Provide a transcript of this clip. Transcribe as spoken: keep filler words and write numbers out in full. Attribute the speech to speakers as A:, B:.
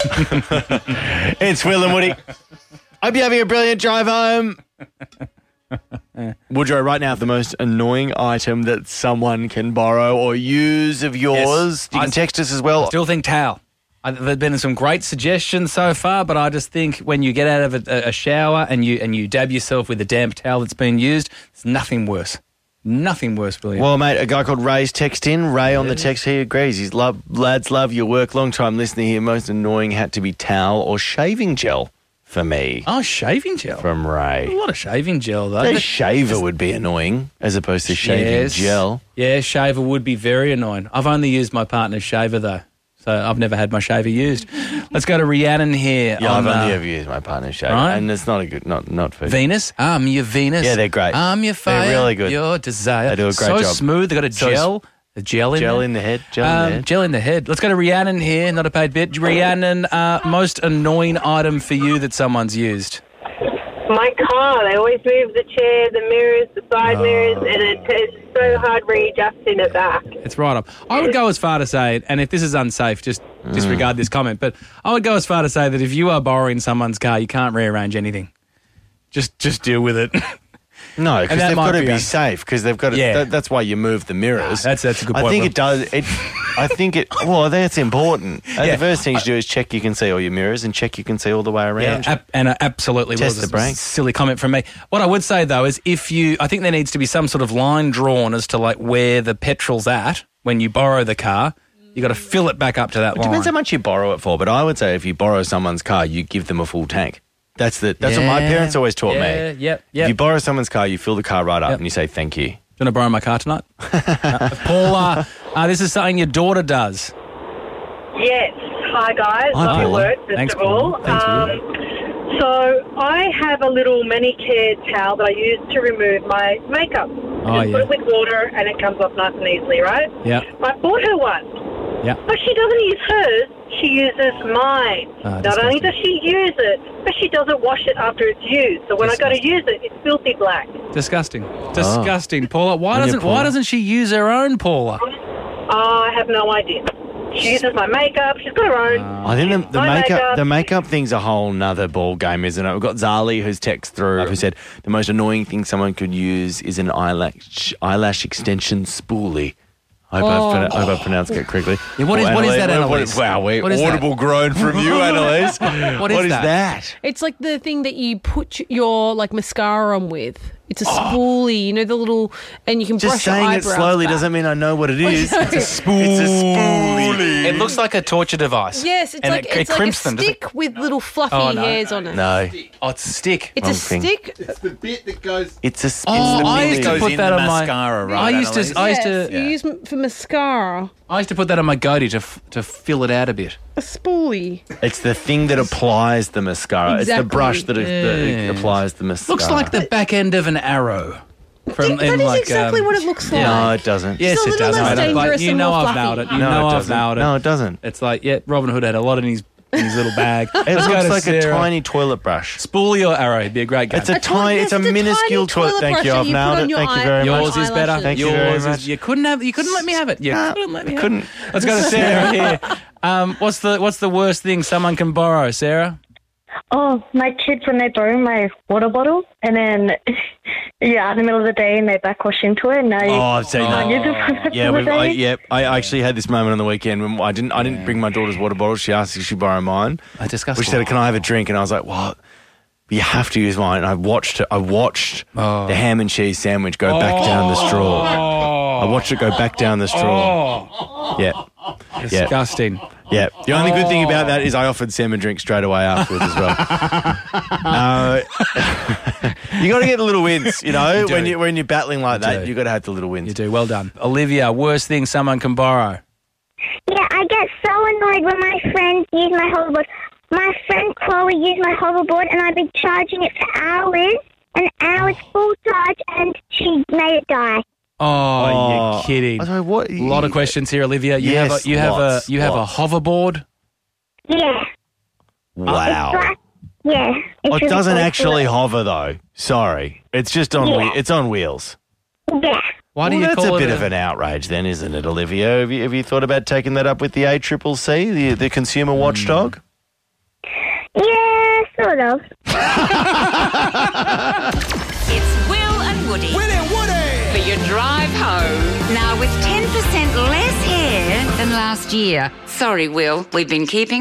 A: It's Will and Woody. Hope you're having a brilliant drive home. Woodrow, right now, the most annoying item that someone can borrow or use of yours.
B: Yes.
A: You can
B: I
A: text us as well.
B: I still think towel. I, there've been some great suggestions so far, but I just think when you get out of a, a shower and you and you dab yourself with a damp towel that's been used, it's nothing worse. Nothing worse, William.
A: Well, mate, a guy called Ray's text in. Ray on the text, he agrees. He's love, lads love your work. Long time listener here. Most annoying had to be towel or shaving gel for me.
B: Oh, shaving gel.
A: From Ray.
B: A lot of shaving gel, though.
A: A
B: But-
A: shaver would be annoying as opposed to shaving
B: Yes.
A: gel.
B: Yeah, shaver would be very annoying. I've only used my partner's shaver, though. So I've never had my shaver used. Let's go to Rhiannon here.
A: Yeah,
B: on,
A: I've only
B: uh,
A: ever used my partner's shaver.
B: right.
A: And it's not a good, not not for...
B: Venus. I'm your Venus.
A: Yeah, they're great.
B: I'm your fire.
A: They're really good.
B: Your desire.
A: They do a great
B: so
A: job.
B: smooth. They've got a
A: So
B: gel. A gel in
A: Gel
B: there.
A: in the head. Gel in
B: Um,
A: the head.
B: Gel in the head. Let's go to Rhiannon here. Not a paid bit. Rhiannon, uh, most annoying item for you that someone's used?
C: My car, they always move the chair, the mirrors, the side mirrors, and it, it's so hard readjusting it back.
B: It's right up. I would go as far to say, and if this is unsafe, just disregard this comment, but I would go as far to say that if you are borrowing someone's car, you can't rearrange anything. Just just deal with it.
A: No, because
B: that
A: they've
B: might
A: got to
B: be
A: be
B: a-
A: safe. Because they've got to.
B: Yeah.
A: That, that's why you move the mirrors.
B: That's- that's a good
A: I
B: point,
A: think
B: Will.
A: it does. It. I think it. Well, that's important. Uh,
B: Yeah.
A: The first thing you do is check you can see all your mirrors and check you can see all the way
B: Yeah,
A: around.
B: ab- and uh, absolutely
A: Test
B: was
A: the
B: a
A: brakes.
B: silly comment from me. What I would say, though, is if you, I think there needs to be some sort of line drawn as to like where the petrol's at when you borrow the car. You got to fill it back up to that
A: It
B: line.
A: depends how much you borrow it for, but I would say if you borrow someone's car, you give them a full tank. That's the. That's what my
B: Yeah,
A: parents always taught
B: yeah,
A: me.
B: Yep,
A: If
B: yep.
A: you borrow someone's car, you fill the car right up
B: Yep.
A: and you say thank you.
B: Do you want to borrow my car tonight? uh, Paula, uh, this is something your daughter does.
C: Yes. Hi, guys.
A: Hi,
C: Love your
A: Paula.
C: work, first
B: Thanks,
C: of all.
B: Paula. Thanks,
C: um, so I have a little manicure towel that I use to remove my makeup.
B: Oh,
C: Just
B: yeah.
C: put it with water and it comes off nice and easily, right?
B: Yeah.
C: I bought her one.
B: Yeah.
C: But she doesn't use hers, she uses mine.
B: Ah,
C: Not only
B: disgusting.
C: does she use it, but she doesn't wash it after it's used. So when I go to
B: Disgusting.
C: use it, it's filthy black.
B: Disgusting. Disgusting. Paula, why
A: And you,
B: doesn't why
A: Paula?
B: doesn't she use her own, Paula?
C: I have no idea. She uses my makeup, she's got her own.
A: I think the, the
C: My
A: makeup,
C: makeup.
A: the makeup thing's a whole nother ball game, isn't it? We've got Zali who's text through who said the most annoying thing someone could use is an eyelash eyelash extension spoolie. I hope,
B: Oh.
A: I've, I hope I pronounced it correctly.
B: Yeah, what is-
A: Oh,
B: what is that,
A: Annalise? What-
B: Annalise?
A: Wow, we
B: What is that?
A: audible groan from you, Annalise.
B: What is
A: is
B: that?
A: that?
D: It's like the thing that you put your like mascara on with. It's a
B: Oh.
D: spoolie, you know, the little, and you can
A: Just
D: brush your
A: saying it
D: eyebrows
A: slowly
D: back.
A: doesn't mean I know what it is.
D: It's
A: It's a spoolie.
B: It looks like a torture device.
D: Yes, it's
B: and
D: like
B: it,
D: it's
B: it
D: like a
B: crimps them. does it?
D: stick with little fluffy
B: Oh, no,
D: hairs
B: no,
D: on it.
A: No,
B: Oh, it's a stick.
D: It's
A: Wrong
D: a
A: thing.
D: stick.
E: It's the bit that goes.
A: it's a. It's
B: Oh,
A: the
B: I
A: thing
B: used
A: that
B: to
A: goes
B: put
A: in
B: that
A: the
B: on my.
A: mascara, right?
B: I used to.
A: Annalise?
B: I used
D: Yes,
B: to.
D: you use m- for mascara.
B: I used to put that on my goatee to f- to fill it out a bit.
D: A spoolie.
A: It's the thing that applies the mascara. It's
D: Exactly.
A: the brush that, it, that it
B: Yeah.
A: applies the mascara.
B: Looks like the back end of an arrow. From
D: that
B: in
D: is
B: like,
D: exactly
B: um,
D: what it looks like.
A: No, it doesn't.
B: Yes,
D: It's a
B: it
D: little
B: does.
D: less
B: mate. But
D: dangerous
B: you
D: and
B: know
D: more
B: I've
D: fluffy.
B: nailed it. You
A: No,
B: know
A: it
B: I've
A: doesn't.
B: nailed it.
A: No, it doesn't.
B: It's like, yeah, Robin Hood had a lot in his in his little bag.
A: It
B: Let's go
A: looks
B: to
A: like
B: Sarah.
A: a tiny toilet brush.
B: Spoolie or arrow. It'd be a great game.
A: It's a,
D: A toy-
A: tiny.
D: yes,
A: It's a
D: it's a
A: minuscule
D: tiny
A: toilet.
D: toilet
A: Thank
D: brush
A: you.
D: that
A: I've
D: you put
A: nailed
D: on
A: it.
D: your
A: Thank you
D: eye-
A: very much.
B: Yours is better.
D: eyelashes.
A: Thank you
B: Yours
A: very
B: is.
A: much.
B: You couldn't have. You couldn't let me have it. You
A: No,
B: couldn't let me
A: I
B: have
A: couldn't.
B: it. Let's go to Sarah here. Um, what's the What's the worst thing someone can borrow, Sarah?
F: Oh, my kids, when they borrow my water bottle and then you're out in the middle of the day and they backwash into it and now you
A: Oh, I've seen
F: can't use it for the rest
A: Yeah,
F: of the
A: we've, I,
F: day.
A: yeah. I actually had this moment on the weekend when I didn't. I didn't bring my daughter's water bottle. She asked if she borrow mine.
B: I discussed.
A: Which said, "Can I have a drink?" And I was like, "What? You have to use mine." And I watched it. I watched
B: Oh.
A: the ham and cheese sandwich go back down the straw. I watched it go back down the straw.
B: Oh,
A: Yeah, yeah,
B: disgusting.
A: yeah. The only good thing about that is I offered Sam a drink straight away afterwards as well. uh, you got to get the little wins, you know.
B: do.
A: when you when you're battling like
B: You
A: that,
B: do.
A: you got to have the little wins.
B: You do. Well done. Olivia, worst thing someone can borrow.
G: Yeah, I get so annoyed when my friends use my hoverboard. My friend Chloe used my hoverboard and I've been charging it for hours, an hour's full charge, and she made it die.
B: Oh,
A: Oh,
B: you're kidding.
A: I don't know what.
B: A lot of questions here, Olivia. You
A: Yes,
B: have a, you have
A: lots,
B: a you have
A: lots.
B: a hoverboard.
G: Yeah.
A: Wow.
G: It's like, yeah. It's
A: Oh, it
G: really
A: doesn't
G: close to
A: actually
G: it.
A: hover though. Sorry, it's just on.
G: Yeah.
A: whe- It's on wheels.
G: Yeah.
B: Why do
A: Well,
B: you
A: that's
B: call
A: a
B: it
A: bit of an outrage, then, isn't it, Olivia? Have you, have you thought about taking that up with the A C C C, the the consumer watchdog?
G: Yeah, sort of.
E: It's Will and Woody.
H: Will and Woody!
E: For your drive home. Now with ten percent less hair than last year. Sorry, Will. We've been keeping